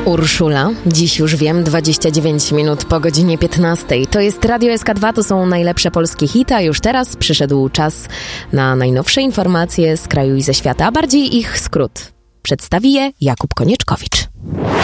Urszula, dziś już wiem, 29 minut po godzinie 15. To jest Radio SK2, to są najlepsze polskie hity, a już teraz przyszedł czas na najnowsze informacje z kraju i ze świata, a bardziej ich skrót. Przedstawi je Jakub Konieczkowicz.